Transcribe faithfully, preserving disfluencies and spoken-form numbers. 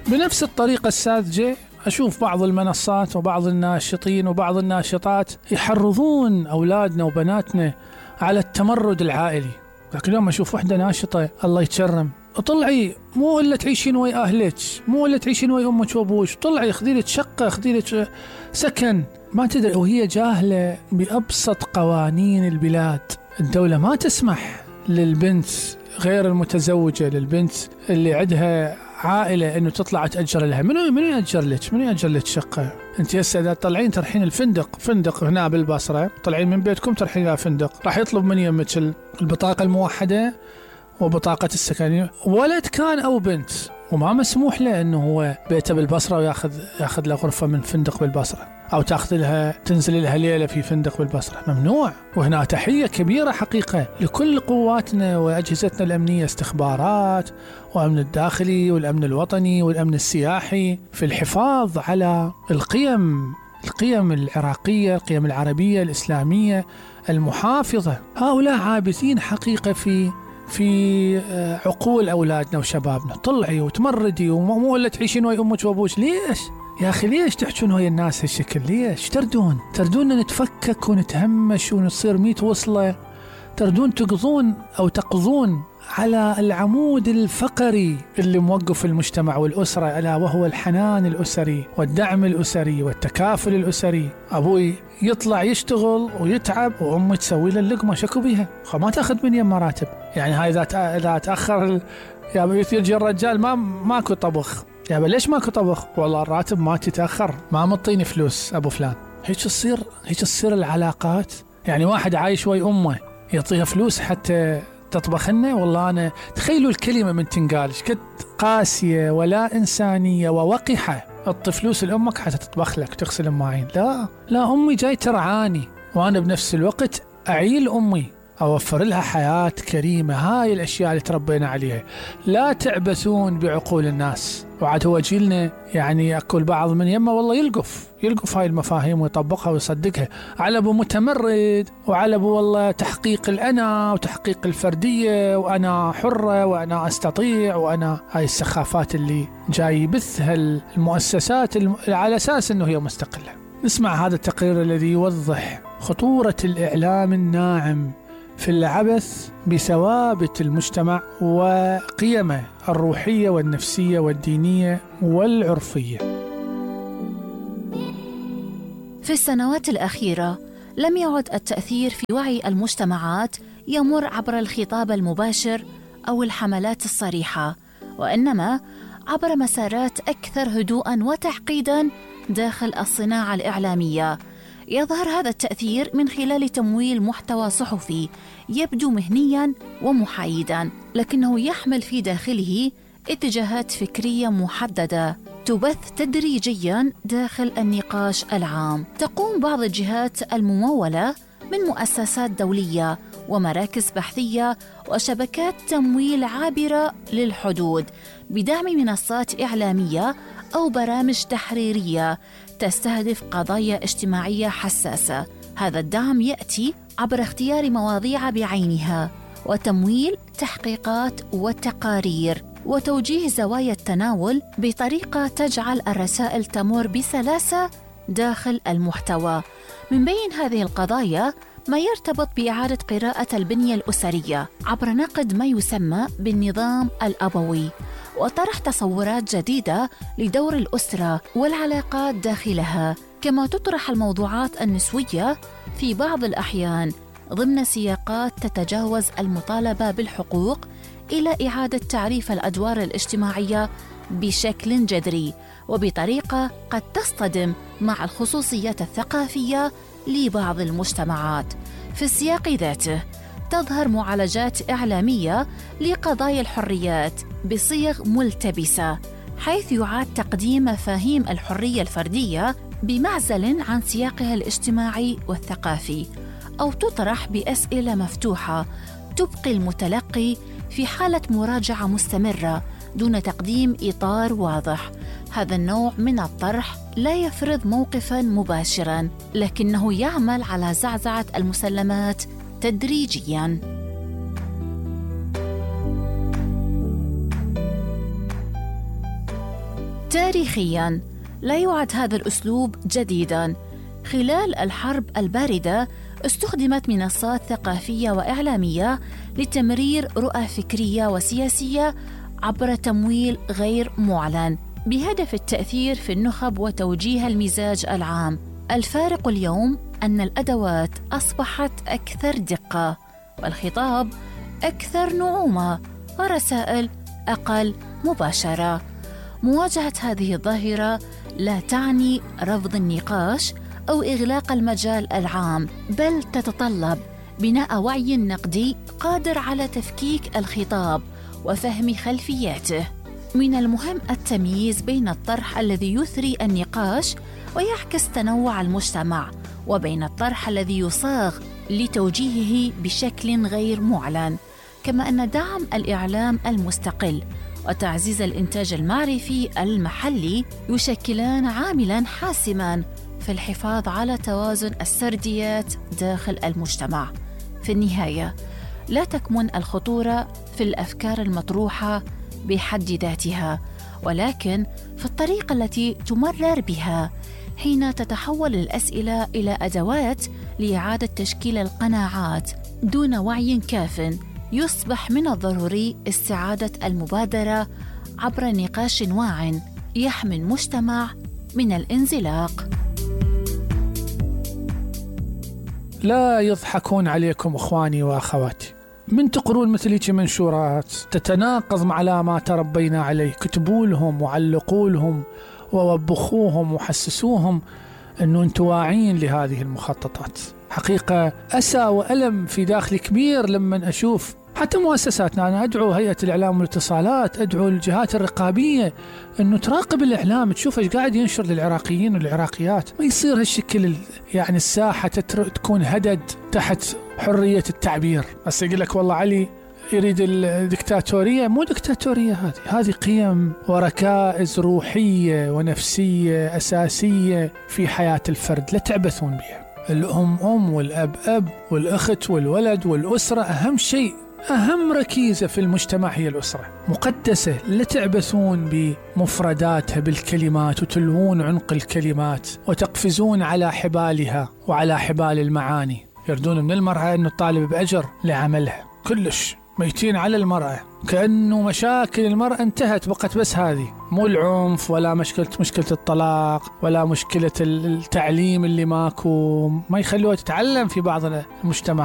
بنفس الطريقة الساذجة أشوف بعض المنصات وبعض الناشطين وبعض الناشطات يحرضون أولادنا وبناتنا على التمرد العائلي. لكن اليوم أشوف وحدة ناشطة الله يتشرم، طلعي مو إلا تعيشين ويا أهلك، مو إلا تعيشين ويا أمك وأبوش، طلعي خذيلك شقة، خذيلك سكن، ما تدري، وهي جاهلة بأبسط قوانين البلاد. الدولة ما تسمح للبنت غير المتزوجة، للبنت اللي عندها عائلة، إنه تطلع تأجر لها. منو منو يأجر لك؟ منو يأجر لك شقة؟ أنت هسه إذا طلعين ترحين الفندق، فندق هنا بالبصرة، طلعين من بيتكم ترحين إلى فندق، راح يطلب من يمك البطاقة الموحدة وبطاقة السكنية، ولد كان أو بنت، وما مسموح له إنه هو بيته بالبصرة وياخذ ياخذ له غرفة من فندق بالبصرة، أو تأخذ لها تنزل لها ليلة في فندق بالبصرة، ممنوع. وهنا تحية كبيرة حقيقة لكل قواتنا وأجهزتنا الأمنية، استخبارات وأمن الداخلي والأمن الوطني والأمن السياحي، في الحفاظ على القيم القيم العراقية، القيم العربية الإسلامية المحافظة. هؤلاء عابثين حقيقة في في عقول أولادنا وشبابنا. طلعي وتمردي ومو إلا تعيشين ويا أمك وأبوش. ليش يا أخي؟ ليش تحجون ويا الناس هالشكل؟ ليش تردون تردون نتفكك ونتهمش ونصير ميت وصلة؟ تردون تقضون أو تقضون على العمود الفقري اللي موقف المجتمع والأسرة، ألا وهو الحنان الأسري والدعم الأسري والتكافل الأسري. أبوي يطلع يشتغل ويتعب وأمي تسوي له اللقمة، شكو بيها؟ ما تأخذ من يم مراتب. يعني هاي إذا إذا تأخر ال... يا يجي الرجال ما ماكو طبخ، يا ليش ماكو طبخ؟ والله الراتب ما تتأخر، ما مطيني فلوس أبو فلان. هيك تصير هيك تصير العلاقات. يعني واحد عايش ويا أمه يعطيها فلوس حتى تطبخ لنا. والله أنا تخيلوا الكلمة من تنقالش قد قاسية ولا إنسانية ووقحة. اعطي فلوس لأمك حتى تطبخ لك تغسل المواعين. لا لا، أمي جاي ترعاني وأنا بنفس الوقت أعيل أمي، أوفر لها حياة كريمة. هاي الأشياء اللي تربينا عليها. لا تعبثون بعقول الناس. وعاد هو جيلنا يعني أكل بعض من يمه والله يلقف يلقف هاي المفاهيم ويطبقها ويصدقها على أبو متمرد، وعلى أبو والله تحقيق الأنا وتحقيق الفردية، وأنا حرة وأنا أستطيع، وأنا هاي السخافات اللي جاي يبثها المؤسسات على أساس أنه هي مستقلة. نسمع هذا التقرير الذي يوضح خطورة الإعلام الناعم في العبث بثوابت المجتمع وقيمه الروحية والنفسية والدينية والعرفية. في السنوات الأخيرة لم يعد التأثير في وعي المجتمعات يمر عبر الخطاب المباشر أو الحملات الصريحة، وإنما عبر مسارات أكثر هدوءاً وتعقيداً داخل الصناعة الإعلامية. يظهر هذا التأثير من خلال تمويل محتوى صحفي يبدو مهنياً ومحايداً، لكنه يحمل في داخله اتجاهات فكرية محددة تبث تدريجياً داخل النقاش العام. تقوم بعض الجهات الممولة من مؤسسات دولية ومراكز بحثية وشبكات تمويل عابرة للحدود بدعم منصات إعلامية أو برامج تحريرية تستهدف قضايا اجتماعية حساسة. هذا الدعم يأتي عبر اختيار مواضيع بعينها وتمويل تحقيقات وتقارير وتوجيه زوايا التناول بطريقة تجعل الرسائل تمر بسلاسة داخل المحتوى. من بين هذه القضايا ما يرتبط بإعادة قراءة البنية الأسرية عبر نقد ما يسمى بالنظام الأبوي، وطرح تصورات جديدة لدور الأسرة والعلاقات داخلها، كما تطرح الموضوعات النسوية في بعض الأحيان ضمن سياقات تتجاوز المطالبة بالحقوق إلى إعادة تعريف الأدوار الاجتماعية بشكل جذري وبطريقة قد تصطدم مع الخصوصيات الثقافية لبعض المجتمعات. في السياق ذاته تظهر معالجات إعلامية لقضايا الحريات بصيغ ملتبسة، حيث يعاد تقديم مفاهيم الحرية الفردية بمعزل عن سياقها الاجتماعي والثقافي، أو تطرح بأسئلة مفتوحة تبقي المتلقي في حالة مراجعة مستمرة دون تقديم إطار واضح. هذا النوع من الطرح لا يفرض موقفاً مباشراً، لكنه يعمل على زعزعة المسلمات تدريجياً. تاريخياً لا يعد هذا الأسلوب جديداً. خلال الحرب الباردة استخدمت منصات ثقافية وإعلامية لتمرير رؤى فكرية وسياسية عبر تمويل غير معلن بهدف التأثير في النخب وتوجيه المزاج العام. الفارق اليوم أن الأدوات أصبحت أكثر دقة، والخطاب أكثر نعومة، والرسائل أقل مباشرة. مواجهة هذه الظاهرة لا تعني رفض النقاش أو إغلاق المجال العام، بل تتطلب بناء وعي نقدي قادر على تفكيك الخطاب وفهم خلفياته. من المهم التمييز بين الطرح الذي يثري النقاش ويعكس تنوع المجتمع، وبين الطرح الذي يصاغ لتوجيهه بشكل غير معلن. كما أن دعم الإعلام المستقل وتعزيز الإنتاج المعرفي المحلي يشكلان عاملاً حاسماً في الحفاظ على توازن السرديات داخل المجتمع. في النهاية لا تكمن الخطورة في الأفكار المطروحة بحد ذاتها، ولكن في الطريقة التي تمرر بها، حين تتحول الأسئلة إلى أدوات لإعادة تشكيل القناعات دون وعي كاف. يصبح من الضروري استعادة المبادرة عبر نقاش واع يحمي المجتمع من الانزلاق. لا يضحكون عليكم أخواني وأخواتي، من تقرون مثل هيك منشورات تتناقض مع ما تربينا عليه، كتبوا لهم وعلقوا لهم ووبخوهم وحسسوهم أنه أنتوا واعين لهذه المخططات. حقيقة أسى وألم في داخلي كبير لما أشوف حتى مؤسساتنا. أنا أدعو هيئة الإعلام والاتصالات، أدعو الجهات الرقابية أنه تراقب الإعلام، تشوف إيش قاعد ينشر للعراقيين والعراقيات. ما يصير هالشكل، يعني الساحة تكون هدد تحت حرية التعبير. بس يقول لك والله علي يريد الدكتاتورية. مو دكتاتورية، هذه هذه قيم وركائز روحية ونفسية أساسية في حياة الفرد لا تعبثون بها. الأم أم والأب أب والأخت والولد والأسرة أهم شيء، أهم ركيزة في المجتمع هي الأسرة، مقدسة لا تعبثون بمفرداتها بالكلمات وتلوون عنق الكلمات وتقفزون على حبالها وعلى حبال المعاني. يردون من المرأة أنه الطالب بأجر لعملها، كلش ميتين على المرأة، كأنه مشاكل المرأة انتهت، بقت بس هذه، مو العنف ولا مشكلة مشكلة الطلاق ولا مشكلة التعليم اللي ماكو، ما يخلوها تتعلم في بعض المجتمعات.